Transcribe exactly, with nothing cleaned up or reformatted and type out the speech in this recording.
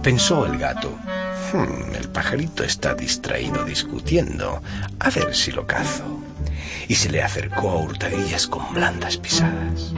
Pensó el gato. Hmm, el pajarito está distraído discutiendo. A ver si lo cazo. Y se le acercó a hurtadillas con blandas pisadas.